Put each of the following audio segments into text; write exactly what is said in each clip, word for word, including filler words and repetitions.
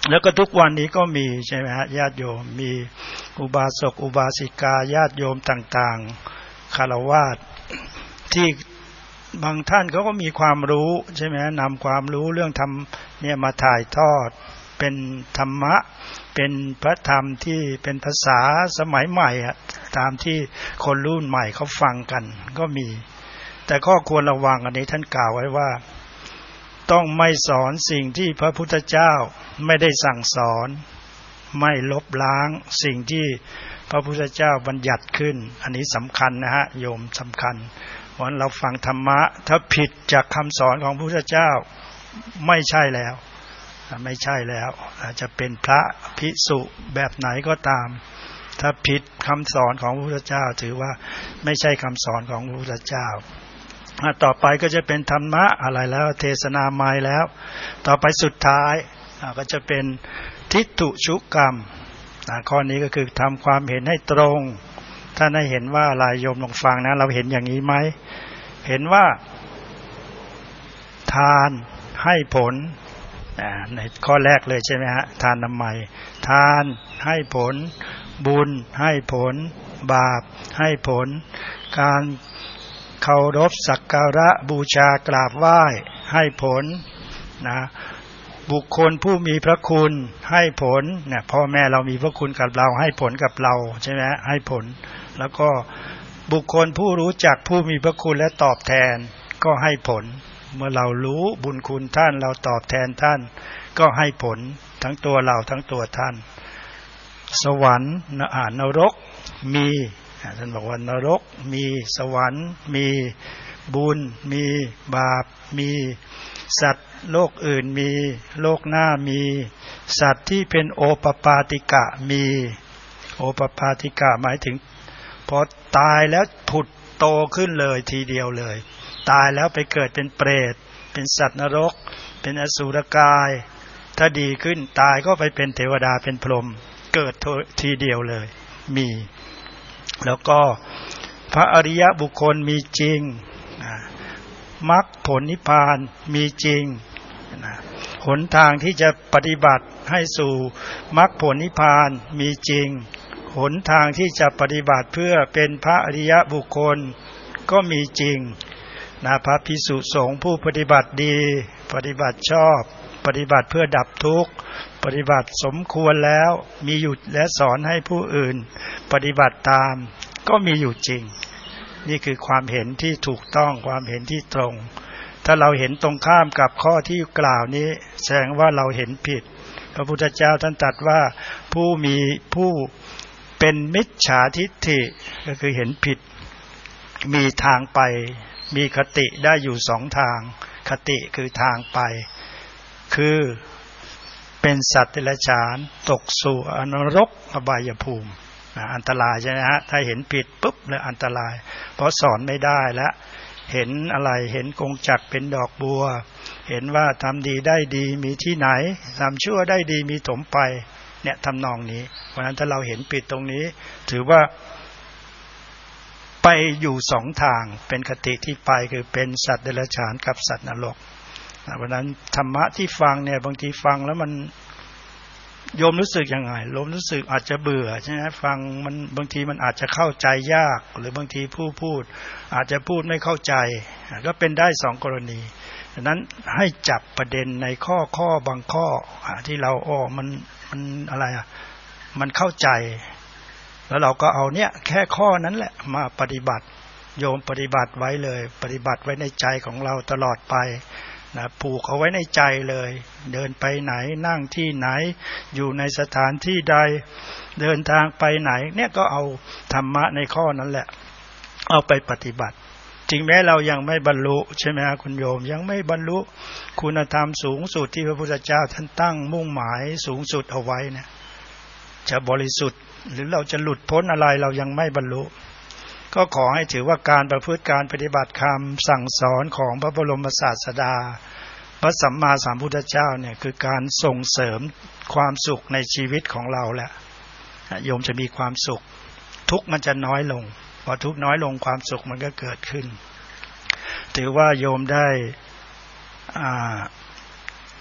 แล้วก็ทุกวันนี้ก็มีใช่ไหมฮะญาติโยมมีอุบาสกอุบาสิกาญาติโยมต่างๆฆราวาสที่บางท่านเขาก็มีความรู้ใช่ไหมนำความรู้เรื่องธรรมเนี่ยมาถ่ายทอดเป็นธรรมะเป็นพระธรรมที่เป็นภาษาสมัยใหม่อะตามที่คนรุ่นใหม่เขาฟังกันก็มีแต่ข้อควรระวังอันนี้ท่านกล่าวไว้ว่าต้องไม่สอนสิ่งที่พระพุทธเจ้าไม่ได้สั่งสอนไม่ลบล้างสิ่งที่พระพุทธเจ้าบัญญัติขึ้นอันนี้สำคัญนะฮะโยมสำคัญเพราะเราฟังธรรมะถ้าผิดจากคำสอนของพระพุทธเจ้าไม่ใช่แล้วไม่ใช่แล้วอาจจะเป็นพระภิกษุแบบไหนก็ตามถ้าผิดคำสอนของพระพุทธเจ้าถือว่าไม่ใช่คำสอนของพระพุทธเจ้าต่อไปก็จะเป็นธรรมะอะไรแล้วเทศนาไม้แล้วต่อไปสุดท้ายก็จะเป็นทิฏฐุชุกรรมข้อนี้ก็คือทำความเห็นให้ตรงถ้าได้เห็นว่าลายโยมลองฟังนะเราเห็นอย่างนี้ไหมเห็นว่าทานให้ผลในข้อแรกเลยใช่ไหมฮะทานทำไมทานให้ผลบุญให้ผลบาปให้ผลการเคารพสักการะบูชากราบไหว้ให้ผลนะบุคคลผู้มีพระคุณให้ผลเนี่ยพ่อแม่เรามีพระคุณกับเราให้ผลกับเราใช่ไหมให้ผลแล้วก็บุคคลผู้รู้จักผู้มีพระคุณและตอบแทนก็ให้ผลเมื่อเรารู้บุญคุณท่านเราตอบแทนท่านก็ให้ผลทั้งตัวเราทั้งตัวท่านสวรรค์นรกมีท่านบอกว่านรกมีสวรรค์มีบุญมีบาปมีสัตว์โลกอื่นมีโลกหน้ามีสัตว์ที่เป็นโอปปาติกะมีโอปปาติกะหมายถึงพอตายแล้วผุดโตขึ้นเลยทีเดียวเลยตายแล้วไปเกิดเป็นเปรตเป็นสัตว์นรกเป็นอสุรกายถ้าดีขึ้นตายก็ไปเป็นเทวดาเป็นพรหมเกิดทีเดียวเลยมีแล้วก็พระอริยบุคคลมีจริงมรรคผลนิพพานมีจริงหนทางที่จะปฏิบัติให้สู่มรรคผลนิพพานมีจริงหนทางที่จะปฏิบัติเพื่อเป็นพระอริยบุคคลก็มีจริงนะพระภิกษุสงฆ์ผู้ปฏิบัติดีปฏิบัติชอบปฏิบัติเพื่อดับทุกข์ปฏิบัติสมควรแล้วมีอยู่และสอนให้ผู้อื่นปฏิบัติตามก็มีอยู่จริงนี่คือความเห็นที่ถูกต้องความเห็นที่ตรงถ้าเราเห็นตรงข้ามกับข้อที่กล่าวนี้แสดงว่าเราเห็นผิดพระพุทธเจ้าท่านตรัสว่าผู้มีผู้เป็นมิจฉาทิฏฐิก็คือเห็นผิดมีทางไปมีคติได้อยู่สองทางคติคือทางไปคือเป็นสัตว์เดรัจฉานตกสู่อนรกอบายภูมิอันตรายใช่ไหมฮะถ้าเห็นผิดปุ๊บเลยอันตรายเพราะสอนไม่ได้แล้วเห็นอะไรเห็นกงจักรเป็นดอกบัวเห็นว่าทำดีได้ดีมีที่ไหนทำชั่วได้ดีมีถมไปเนี่ยทำนองนี้เพราะฉะนั้นถ้าเราเห็นผิดตรงนี้ถือว่าไปอยู่สองทางเป็นคติที่ไปคือเป็นสัตว์เดรัจฉานกับสัตว์นรกเพราะฉะนั้นธรรมะที่ฟังเนี่ยบางทีฟังแล้วมันโยมรู้สึกยังไงโยมรู้สึกอาจจะเบื่อใช่ไหมฟังมันบางทีมันอาจจะเข้าใจยากหรือบางทีผู้พูดอาจจะพูดไม่เข้าใจก็เป็นได้สองกรณีดังนั้นให้จับประเด็นในข้อข้อบางข้อที่เราอ้อมันมันอะไรอ่ะมันเข้าใจแล้วเราก็เอาเนี่ยแค่ข้อนั้นแหละมาปฏิบัติโยมปฏิบัติไว้เลยปฏิบัติไว้ในใจของเราตลอดไปนะผูกเอาไว้ในใจเลยเดินไปไหนนั่งที่ไหนอยู่ในสถานที่ใดเดินทางไปไหนเนี่ยก็เอาธรรมะในข้อนั้นแหละเอาไปปฏิบัติจริงแม้เรายังไม่บรรลุใช่ไหมครับคุณโยมยังไม่บรรลุคุณธรรมสูงสุดที่พระพุทธเจ้าท่านตั้งมุ่งหมายสูงสุดเอาไว้เนี่ยจะบริสุทธิ์หรือเราจะหลุดพ้นอะไรเรายังไม่บรรลุก็ขอให้ถือว่าการประพฤติการปฏิบัติคำสั่งสอนของพระบรมศาสดาพระสัมมาสัมพุทธเจ้าเนี่ยคือการส่งเสริมความสุขในชีวิตของเราแหละโยมจะมีความสุขทุกข์มันจะน้อยลงพอทุกข์น้อยลงความสุขมันก็เกิดขึ้นถือว่าโยมได้อ่าเป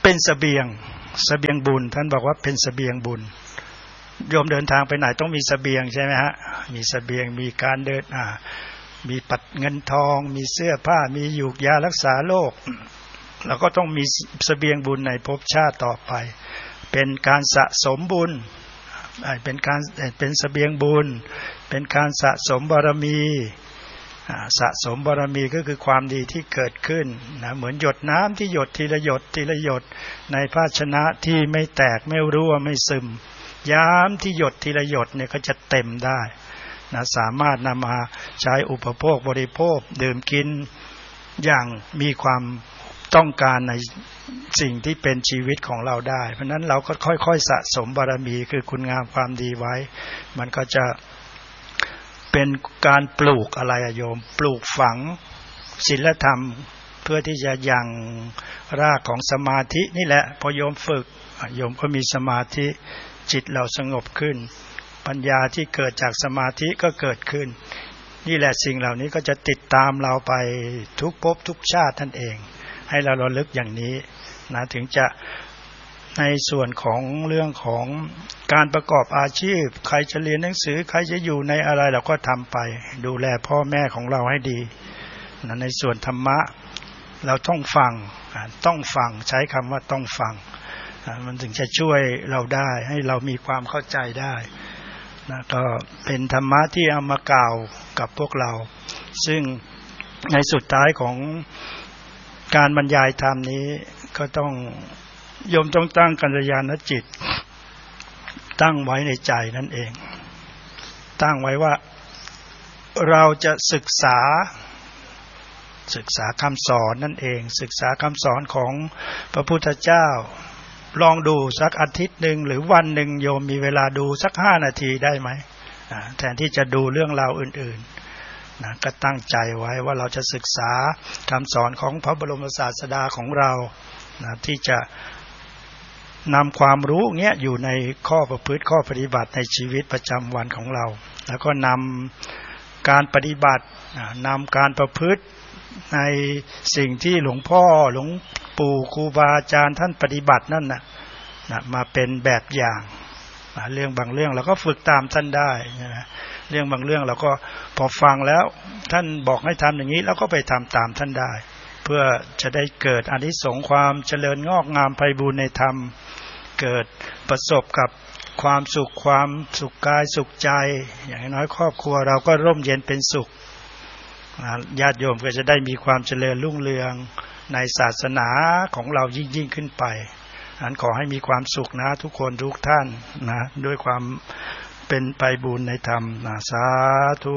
เป็นเสบียงเสบียงบุญท่านบอกว่าเป็นเสบียงบุญโยมเดินทางไปไหนต้องมีเสบียงใช่ไหมฮะมีเสบียงมีการเดินอ่ามีปัดเงินทองมีเสื้อผ้ามีหยูกยารักษาโรคแล้วก็ต้องมีเสบียงบุญในภพชาติต่อไปเป็นการสะสมบุญเป็นการเป็นเสบียงบุญเป็นการสะสมบารมีสะสมบารมีก็คือความดีที่เกิดขึ้นนะเหมือนหยดน้ำที่หยดทีละหยดทีละหยดในภาชนะที่ไม่แตกไม่รั่วไม่ซึมยามที่หยดทีละหยดเนี่ยก็จะเต็มได้นะสามารถนำมาใช้อุปโภคบริโภคดื่มกินอย่างมีความต้องการในสิ่งที่เป็นชีวิตของเราได้เพราะนั้นเราก็ค่อยๆสะสมบารมีคือคุณงามความดีไว้มันก็จะเป็นการปลูกอะไรโยมปลูกฝังศีลธรรมเพื่อที่จะยังรากของสมาธินี่แหละพอโยมฝึกโยมก็มีสมาธิจิตเราสงบขึ้นปัญญาที่เกิดจากสมาธิก็เกิดขึ้นนี่แหละสิ่งเหล่านี้ก็จะติดตามเราไปทุกภพทุกชาตินั่นเองให้เราระลึกอย่างนี้นะถึงจะในส่วนของเรื่องของการประกอบอาชีพใครจะเรียนหนังสือใครจะอยู่ในอะไรเราก็ทำไปดูแลพ่อแม่ของเราให้ดีนะในส่วนธรรมะเราต้องฟังต้องฟังใช้คำว่าต้องฟังมันถึงจะช่วยเราได้ให้เรามีความเข้าใจได้นะก็เป็นธรรมะที่เอามากล่าวกับพวกเราซึ่งในสุดท้ายของการบรรยายธรรมนี้ก็ต้องโยมต้องตั้งกัลยาณจิตตั้งไว้ในใจนั่นเองตั้งไว้ว่าเราจะศึกษาศึกษาคำสอนนั่นเองศึกษาคำสอนของพระพุทธเจ้าลองดูสักอาทิตย์หนึ่งหรือวันหนึ่งโยมมีเวลาดูสักห้านาทีได้ไหมแทนที่จะดูเรื่องราวอื่นๆนะก็ตั้งใจไว้ว่าเราจะศึกษาคำสอนของพระบรมศาสดาของเรานะที่จะนำความรู้เงี้ยอยู่ในข้อประพฤติข้อปฏิบัติในชีวิตประจำวันของเราแล้วก็นำการปฏิบัตินำการประพฤติในสิ่งที่หลวงพ่อหลวงปู่ครูบาอาจารย์ท่านปฏิบัตินั่นน่ะนะมาเป็นแบบอย่างเรื่องบางเรื่องเราก็ฝึกตามท่านได้นะเรื่องบางเรื่องเราก็พอฟังแล้วท่านบอกให้ทำอย่างนี้แล้วก็ไปทำตามท่านได้เพื่อจะได้เกิดอานิสงส์ความเจริญงอกงามไพบูรย์ในธรรมเกิดประสบกับความสุขความสุขกายสุขใจอย่างน้อยครอบครัวเราก็ร่มเย็นเป็นสุขญาติโยมก็จะได้มีความเจริญรุ่งเรืองในศาสนาของเรายิ่งยิ่งขึ้นไปนั้นขอให้มีความสุขนะทุกคนทุกท่านนะด้วยความเป็นไพบูรย์ในธรรมนะสาธุ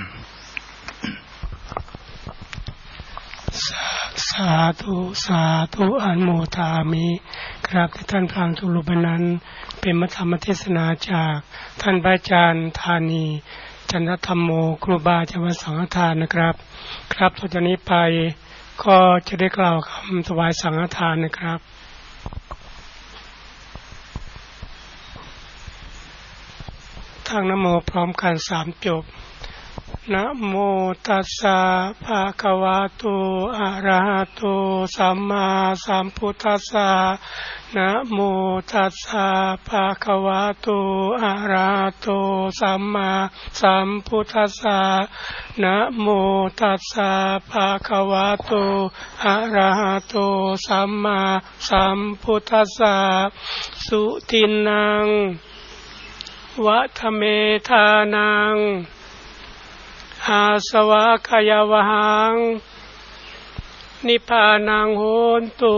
สาธุสาธุอนุโมทามิครับที่ท่านฟังทุลุปนั้นเป็นธรรมเทศนาจากท่านพระอาจารย์ธานีจันทธรรมโมครูบาอาจารย์วัดสังฆทานนะครับครับต่อจากนี้ไปก็จะได้กล่าวคำถวายสังฆทานนะครับทางนะโมพร้อมกันสามจบนะโมตัสสะภะคะวะโตอะระหะโตสัมมาสัมพุทธัสสะนะโมตัสสะภะคะวะโตอะระหะโตสัมมาสัมพุทธัสสะนะโมตัสสะภะคะวะโตอะระหะโตสัมมาสัมพุทธัสสะสุทินังวัฏเมธานังอาสวะขยาวหังนิพพานังโหนตุ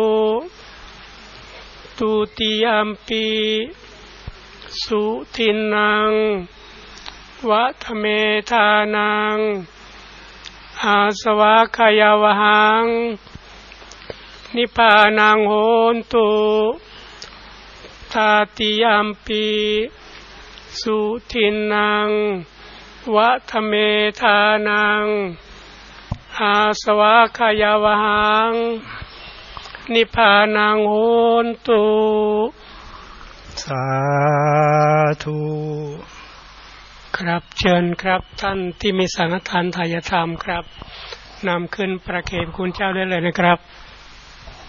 ตุติยัมปิสุทินังวัฏเมธานังอาสวะขยาวหังนิพพานังโหนตุตาติยัมปิสุทินังวัฏเมธานังอาสวะขยาวหังนิพพานังโหนตุสาธุครับเชิญครับท่านที่มีสังฆทานทายธรรมครับนำขึ้นประเคนคุณเจ้าได้เลยนะครับ